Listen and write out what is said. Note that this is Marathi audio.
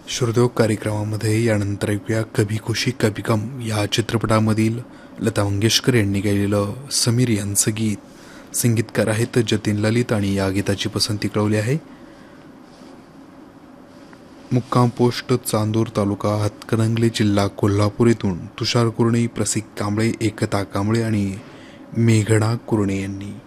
श्रोते कार्यक्रमामध्ये यानंतर ऐकूया कभी खुशी कभी गम या चित्रपटामधील लता मंगेशकर यांनी गायलेलं समीर यांचं गीत। संगीतकार आहेत जतीन ललित आणि या गीताची पसंती कळवली आहे मुक्काम पोस्ट चांदूर तालुका हातकणंगले जिल्हा कोल्हापूर येथून तुषार कुरणे, प्रसिक कांबळे, एकता कांबळे आणि मेघना कुरणे यांनी।